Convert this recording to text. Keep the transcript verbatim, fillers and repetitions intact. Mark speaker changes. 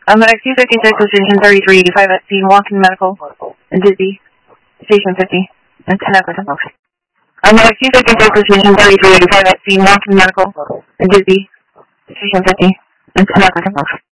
Speaker 1: I'm at two fifty-six with Station thirty-three eighty-five at scene, walking medical, and dizzy. Station fifty, and ten hours. I'm at two fifty-six with Station thirty-three eighty-five at scene, walking medical, and dizzy. Station fifty, and ten hours.